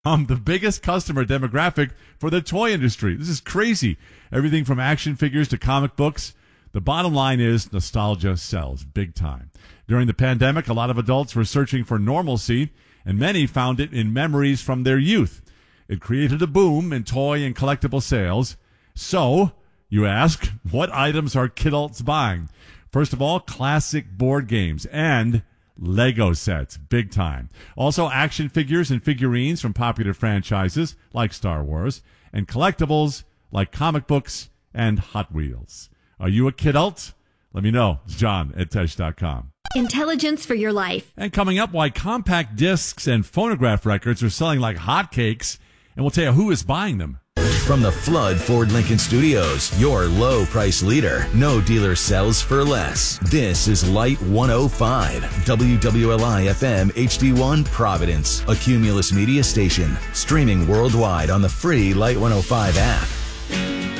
The biggest customer demographic for the toy industry. This is crazy. Everything from action figures to comic books. The bottom line is nostalgia sells big time. During the pandemic, a lot of adults were searching for normalcy, and many found it in memories from their youth. It created a boom in toy and collectible sales. So, you ask, what items are kidults buying? First of all, classic board games and Lego sets, big time. Also, action figures and figurines from popular franchises like Star Wars, and collectibles like comic books and Hot Wheels. Are you a kidult? Let me know. It's John at Tesh.com. Intelligence for your life. And coming up, why compact discs and phonograph records are selling like hotcakes, and we'll tell you who is buying them. From the Flood Ford Lincoln Studios, your low price leader. No dealer sells for less. This is Light 105, WWLI FM HD1 Providence, a Cumulus Media station, streaming worldwide on the free Light 105 app.